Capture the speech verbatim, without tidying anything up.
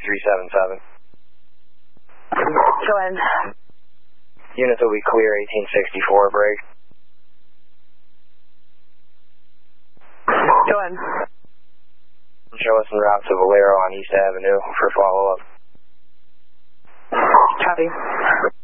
three seven seven. Go ahead. Units will be clear, eighteen sixty-four, break. Go ahead. Show us en route to Valero on East Avenue for follow-up. Copy.